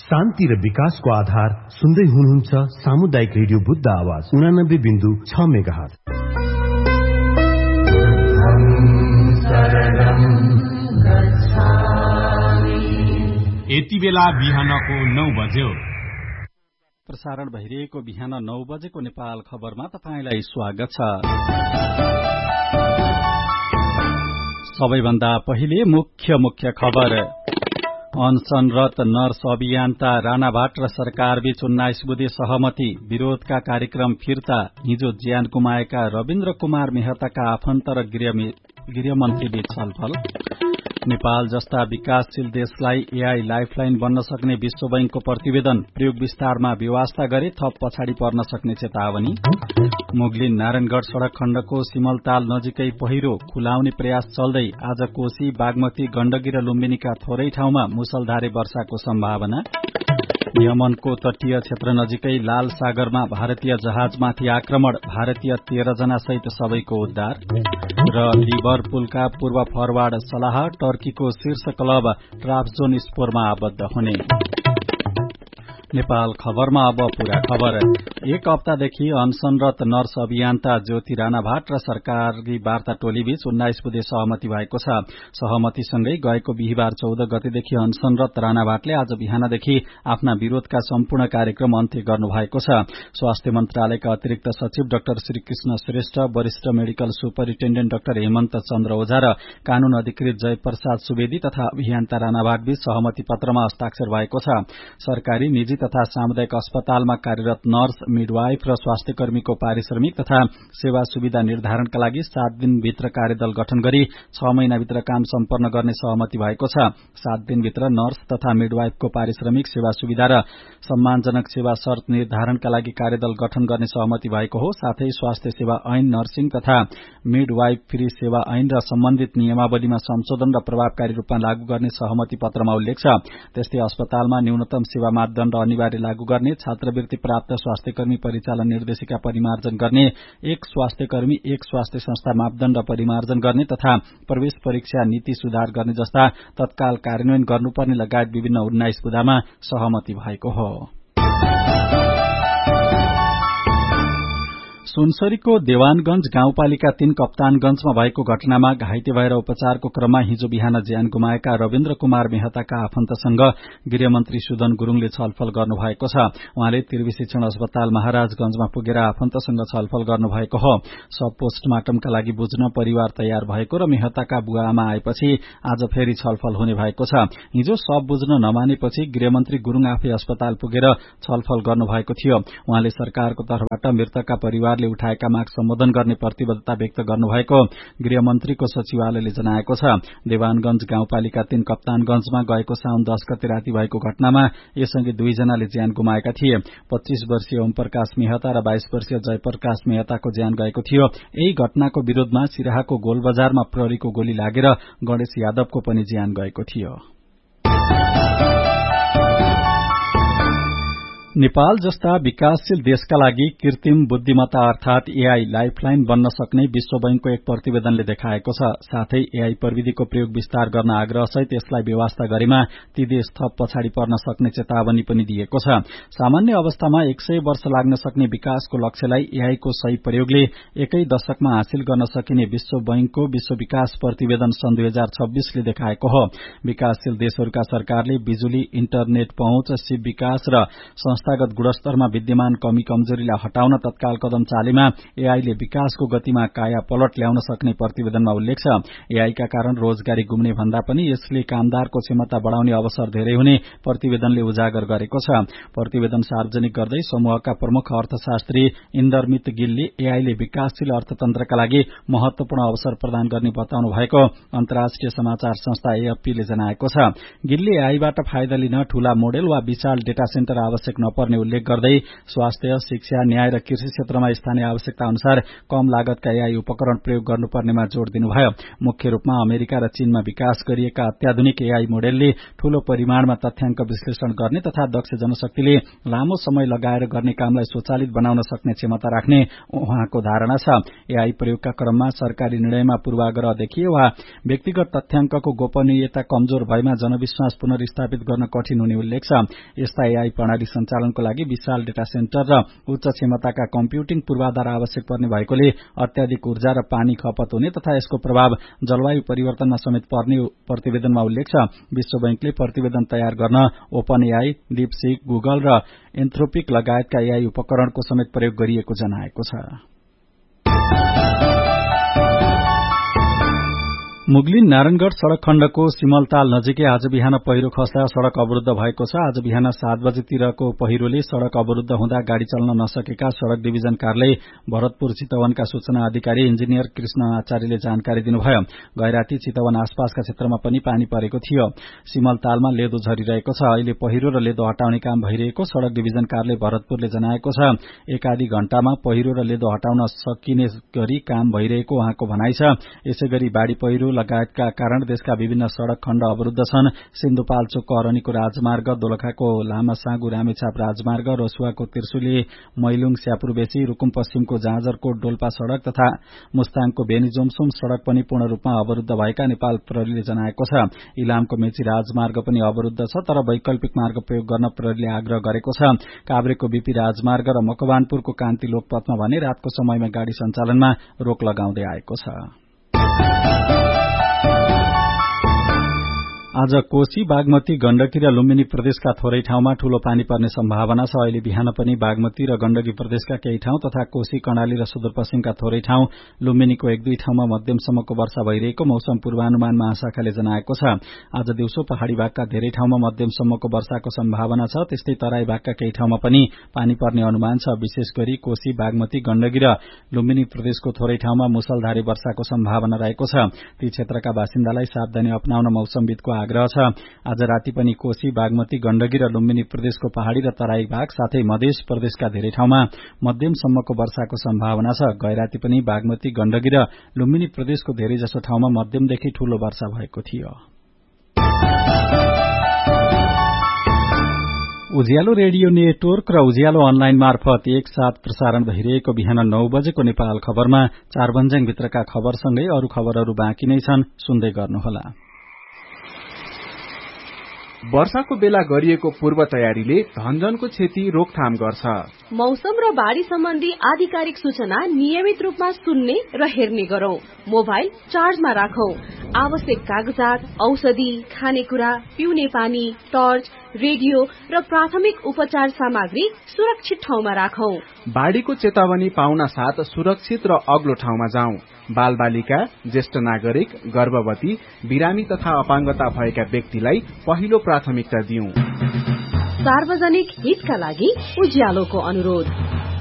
शान्ति र विकासको आधार सुन्दै हुनुहुन्छ सामुदायिक रेडियो बुद्ध आवाज 89.6 मेगाहर्ज। यति बेला बिहानको 9 बज्यो। प्रसारण भइरहेको बिहान 9 बजेको नेपाल खबरमा तपाईंलाई स्वागत छ। सबैभन्दा पहिले मुख्य खबर। अनसनरत नर्स अभियन्ता राणाभाट र सरकारबीच 19 बुँदे सहमति, विरोधका कार्यक्रम फिर्ता। हिजो ज्यान गुमाएका रविन्द्र कुमार मेहताका आफन्त र गृहमन्त्रीबीच छलफल। नेपाल जस्ता विकासशील देशलाई एआई लाइफलाइन बन्न सक्ने विश्व बैंकको प्रतिवेदन, प्रयोग विस्तारमा व्यवस्था गरे थप पछाडि पर्न सक्ने चेतावनी। मुगलिन नारायणगढ़ सड़क खण्डको सिमलताल नजिकै पहिरो, खुलाउने प्रयास चल्दै। आज कोशी, बागमती, गण्डकी र लुम्बिनीका थोरै ठाउँमा मुसलधारे वर्षाको सम्भावना। यमनको तटीय क्षेत्र नजिकै लाल सागरमा भारतीय जहाजमाथि आक्रमण, भारतीय 13 जना सहित सबैको उद्धार। र लिभरपुलका पूर्व फरवार्ड सलाह टर्कीको शीर्ष क्लब ट्राब्जोनस्पोरमा आबद्ध हुने। नेपाल खबरमा अब पूरा खबर। एक हप्तादेखि अनसनरत नर्स अभियन्ता ज्योति राणाभाट र सरकारी वार्ता टोलीबीच 19 बुँदे सहमति भएको छ। सहमतिसँगै गएको बिहिबार 14 गतेदेखि अनसनरत राणाभाटले आज बिहानदेखि आफ्ना विरोधका सम्पूर्ण कार्यक्रम अन्त्य गर्नुभएको छ। स्वास्थ्य मन्त्रालयका अतिरिक्त सचिव डाक्टर श्रीकृष्ण श्रेष्ठ, वरिष्ठ मेडिकल सुपरिन्टेण्डेन्ट डाक्टर हेमन्त चन्द्र ओझा र कानून अधिकृत जयप्रसाद सुवेदी तथा अभियन्ता राणाभाटबीच सहमति पत्रमा हस्ताक्षर भएको छ। सरकारी, निजी तथा सामुदायिक अस्पतालमा कार्यरत नर्स, मिडवाइफ र स्वास्थ्यकर्मीको पारिश्रमिक तथा सेवा सुविधा निर्धारणका लागि 7 दिनभित्र कार्यदल गठन गरी 6 महिनाभित्र काम सम्पन्न गर्ने सहमति भएको छ। 7 दिनभित्र नर्स तथा मिडवाइफको पारिश्रमिक, सेवा सुविधा र सम्मानजनक सेवा शर्त निर्धारणका लागि कार्यदल गठन गर्ने सहमति भएको हो। साथै स्वास्थ्य सेवा ऐन, नर्सिङ तथा मिडवाइफ फ्री सेवा ऐन र सम्बन्धित नियमावलीमा संशोधन र प्रभावकारी रूपमा लागू गर्ने सहमति पत्रमा उल्लेख छ। त्यस्तै अस्पतालमा न्यूनतम सेवा मापदण्ड अनिवार्य लागू गर्ने, छात्रवृत्ति प्राप्त स्वास्थ्यकर्मी परिचालन निर्देशिका परिमार्जन गर्ने, एक स्वास्थ्यकर्मी एक स्वास्थ्य संस्था मापदण्ड परिमार्जन गर्ने तथा प्रवेश परीक्षा नीति सुधार गर्ने जस्ता तत्काल कार्यान्वयन गर्नुपर्ने लगायत विभिन्न 19 बुँदामा सहमति भएको हो। सुनसरीको देवानगंज गाउँपालिका 3 कप्तानगंजमा भएको घटनामा घाइते भएर उपचारको क्रममा हिजो बिहान ज्यान गुमाएका रविन्द्र कुमार मेहताका आफन्तसँग गृहमन्त्री सुदन गुरूङले छलफल गर्नुभएको छ। उहाँले त्रिवी शिक्षण अस्पताल महाराजगंजमा पुगेर आफन्तसँग छलफल गर्नुभएको हो। सब पोस्टमार्टमका लागि बुझ्न परिवार तयार भएको र मेहताका बुवा आमा आएपछि आज फेरि छलफल हुने भएको छ। हिजो सब बुझ्न नमानेपछि गृहमन्त्री गुरूङ आफै अस्पताल पुगेर छलफल गर्नुभएको थियो। उहाँले सरकारको तर्फबाट मृतकका परिवारले उठाएका माग सम्बोधन गर्ने प्रतिबद्धता व्यक्त गर्नुभएको गृहमन्त्रीको सचिवालयले जनाएको छ। देवानगंज गाउँपालिका 3 कप्तानगंजमा गएको साउन 10 गते राति भएको घटनामा यससँगै 2 जनाले ज्यान गुमाएका थिए। 25 वर्षीय ओमप्रकाश मेहता र 22 वर्षीय जयप्रकाश मेहताको ज्यान गएको थियो। यही घटनाको विरोधमा सिराहाको गोलबजारमा प्रहरीको गोली लागेर गणेश यादवको पनि ज्यान गएको थियो। नेपाल जस्ता विकासशील देशका लागि कृत्रिम बुद्धिमत्ता अर्थात एआई लाइफलाइन बन्न सक्ने विश्व बैंकको एक प्रतिवेदनले देखाएको छ। साथै एआई प्रविधिको प्रयोग विस्तार गर्न आग्रहसहित यसलाई व्यवस्था गरेमा ती देश थप पछाडि पर्न सक्ने चेतावनी पनि दिएको छ। सामान्य अवस्थामा 100 वर्ष लाग्न सक्ने विकासको लक्ष्यलाई एआईको सही प्रयोगले एकै दशकमा हासिल गर्न सकिने विश्व बैंकको विश्व विकास प्रतिवेदन सन् 2026 ले देखाएको हो। विकासशील देशहरूका सरकारले बिजुली, इन्टरनेट पहुँच, सिप विकास र संस्थागत गुणस्तरमा विद्यमान कमी कमजोरीलाई हटाउन तत्काल कदम चालेमा एआईले विकासको गतिमा काया पलट ल्याउन सक्ने प्रतिवेदनमा उल्लेख छ। एआईका कारण रोजगारी गुम्ने भन्दा पनि यसले कामदारको क्षमता बढ़ाउने अवसर धेरै हुने प्रतिवेदनले उजागर गरेको छ। प्रतिवेदन सार्वजनिक गर्दै समूहका प्रमुख अर्थशास्त्री इन्दरमित गिलले एआईले विकासशील अर्थतन्त्रका लागि महत्वपूर्ण अवसर प्रदान गर्ने बताउनु भएको अन्तर्राष्ट्रिय समाचार संस्था एएफपीले जनाएको छ। गिलले एआईबाट फाइदा लिन ठूला मोडेल वा विशाल डेटा सेन्टर आवश्यक नपर्ने उल्लेख गर्दै स्वास्थ्य, शिक्षा, न्याय र कृषि क्षेत्रमा स्थानीय आवश्यकता अनुसार कम लागतका एआई उपकरण प्रयोग गर्नुपर्नेमा जोड़ दिनुभयो। मुख्य रूपमा अमेरिका र चीनमा विकास गरिएका अत्याधुनिक एआई मोडेलले ठूलो परिमाणमा तथ्याङ्क विश्लेषण गर्ने तथा दक्ष जनशक्तिले लामो समय लगाएर गर्ने कामलाई स्वचालित बनाउन सक्ने क्षमता राख्ने उहाँको धारणा छ। एआई प्रयोगका क्रममा सरकारी निर्णयमा पूर्वाग्रह देखिए वा व्यक्तिगत तथ्याङ्कको गोपनीयता कमजोर भएमा जनविश्वास पुनर्स्थापित गर्न कठिन हुने उल्लेख छ। यस्ता एआई प्रणाली सञ्चालनको लागि विशाल डेटा सेन्टर र उच्च क्षमताका कम्प्युटिङ पूर्वाधार आवश्यक पर्ने भएकोले अत्याधिक ऊर्जा र पानी खपत हुने तथा यसको प्रभाव जलवायु परिवर्तनमा समेत पर्ने प्रतिवेदनमा उल्लेख छ। विश्व बैंकले प्रतिवेदन तयार गर्न ओपन एआई, डीपसीक, गुगल र एन्थ्रोपिक लगायतका एआई उपकरणको समेत प्रयोग गरिएको जनाएको छ। मुगलिन नारायणगढ़ सड़क खण्डको सिमलताल नजिकै आज बिहान पहिरो खस्दा सड़क अवरूद्ध भएको छ। आज बिहान 7 बजेतिरको पहिरोले सड़क अवरूद्ध हुँदा गाड़ी चल्न नसकेका सड़क डिभिजन कार्यालय भरतपुर चितवनका सूचना अधिकारी इन्जिनियर कृष्ण आचार्यले जानकारी दिनुभयो। गैराती चितवन आसपासका क्षेत्रमा पनि पानी परेको थियो। सिमलतालमा लेदो झरिरहेको छ। अहिले पहिरो र लेदो हटाउने काम भइरहेको सड़क डिभिजन कार्यालय भरतपुरले जनाएको छ। एक आधी घण्टामा पहिरो र लेदो हटाउन सकिने गरी काम भइरहेको उहाँको भनाइ छ। यसैगरी बाढ़ी पहिरो लगायतका कारण देशका विभिन्न सड़क खण्ड अवरूद्ध छन्। सिन्धुपाल्चोकको अरनीको राजमार्ग, दोलखाको लामासाँगु रामेछाप राजमार्ग, रसुवाको त्रिशुली मैलुङ स्यापुरबेसी, रुकुम पश्चिमको जाँजरकोट डोल्पा सड़क तथा मुस्ताङको बेनीजोमसुम सड़क पनि पूर्ण रूपमा अवरूद्ध भएका नेपाल प्रहरीले जनाएको छ। इलामको मेची राजमार्ग पनि अवरूद्ध छ, तर वैकल्पिक मार्ग प्रयोग गर्न प्रहरीले आग्रह गरेको छ। काभ्रेको बीपी राजमार्ग र मकवानपुरको कान्ति लोकपथमा भने रातको समयमा गाड़ी सञ्चालनमा रोक लगाउँदै आएको छ। आज कोशी, बागमती, गण्डकी र लुम्बिनी प्रदेशका थोरै ठाउँमा ठूलो पानी पर्ने सम्भावना छ। अहिले बिहान पनि बागमती र गण्डकी प्रदेशका केही ठाउँ तथा कोशी, कर्णाली र सुदूरपश्चिमका थोरै ठाउँ, लुम्बिनीको 1-2 ठाउँमा मध्यमसम्मको वर्षा भइरहेको मौसम पूर्वानुमान महाशाखाले जनाएको छ। आज दिउँसो पहाड़ी भागका धेरै ठाउँमा मध्यमसम्मको वर्षाको सम्भावना छ। त्यस्तै तराई भागका केही ठाउँमा पनि पानी पर्ने अनुमान छ। विशेष गरी कोशी, बागमती, गण्डकी र लुम्बिनी प्रदेशको थोरै ठाउँमा मुसलधारे वर्षाको सम्भावना रहेको छ। ती क्षेत्रका बासिन्दालाई सावधानी अपनाउन मौसमविदको आग्रह छ। आज राति पनि कोशी, बागमती, गण्डकी र लुम्बिनी प्रदेशको पहाड़ी र तराई भाग साथै मध्य प्रदेशका धेरै ठाउँमा मध्यमसम्मको वर्षाको सम्भावना छ। गैराती पनि बागमती, गण्डकी र लुम्बिनी प्रदेशको धेरैजसो ठाउँमा मध्यमदेखि ठूलो वर्षा भएको थियो। उज्यालो रेडियो नेटवर्क र उज्यालो अनलाइन मार्फत एकसाथ प्रसारण भइरहेको बिहान 9 बजेको नेपाल खबरमा 4 बन्ज्याङभित्रका खबरसँगै अरू खबरहरू बाँकी नै छन्, सुन्दै गर्नुहोला। वर्षाको बेला गरिएको पूर्व तयारीले धनजनको क्षति रोकथाम गर्छ। मौसम र बाढ़ी सम्बन्धी आधिकारिक सूचना नियमित रूपमा सुन्ने र हेर्ने गरौं। मोबाइल चार्जमा राखौं। आवश्यक कागजात, औषधि, खानेकुरा, पिउने पानी, टर्च, रेडियो र प्राथमिक उपचार सामग्री सुरक्षित ठाउँमा राखौं। बाढ़ीको चेतावनी पाउन साथ सुरक्षित र अग्लो ठाउँमा जाउँ। बालबालिका, ज्येष्ठ नागरिक, गर्भवती, बिरामी तथा अपाङ्गता भएका व्यक्तिलाई पहिलो प्राथमिकता दिउँ। सार्वजनिक हितका लागि उज्यालोको अनुरोध।